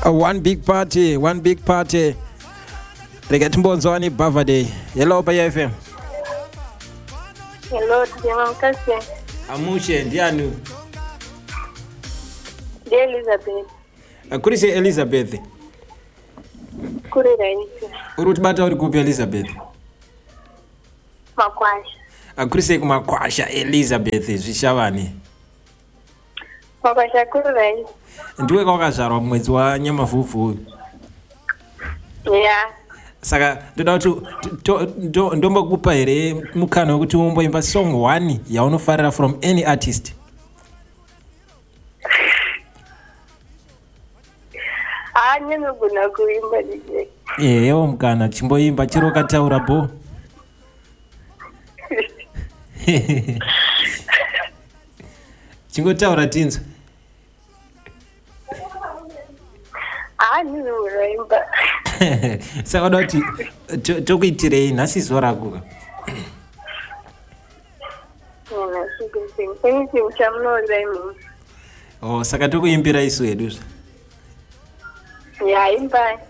One big party. Reket Mbonzoni birthday. Hello pa FM. Hello, Tijema Mkase. Amushe ndianu. Elizabeth. Kuri se Elizabeth. Kuri raisi. Urutibata uri kupi Elizabeth? Makwasha. Kuri se kumakwasha Elizabeth zvishavani. Makwasha kuri raisi. Ndiwe kwakazvarwa mwedzi wa Nyamavhuvhu. Yeah. Saka ndoda kuti ndombokupa here mukana wekuti umboimba song 1 yaunofarira from any artist. Nyenogona kuimba DJ. Yewo mukana chimboimba chiro kataura bo. Chingotaura tinzo. Ninoraimba. Saka doti tokuitirei nhasi zuva rako. Saka tokuimbira isu hedu. Yeah, imba.